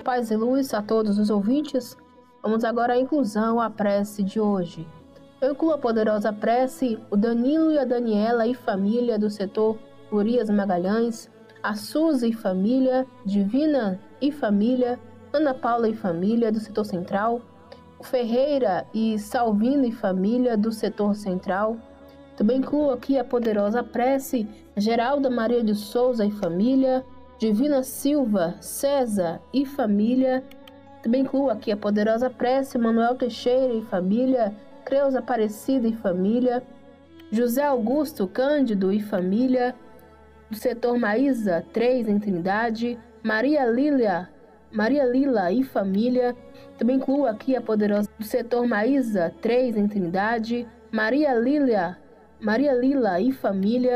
paz e luz a todos os ouvintes. Vamos agora à inclusão, à prece de hoje. Eu incluo a poderosa prece, o Danilo e a Daniela e família do setor Urias Magalhães, a Suzy e família, Divina e família, Ana Paula e família do setor central, o Ferreira e Salvino e família do setor central. Também incluo aqui a poderosa prece, Geralda Maria de Souza e família, Divina Silva, César e família. Também incluo aqui a poderosa prece, Manuel Teixeira e família, Creuza Aparecida e família, José Augusto Cândido e família, do setor Maísa 3 em Trindade, Maria Lila e família. Também incluo aqui a poderosa do setor Maísa 3 em Trindade, Maria Lila e família.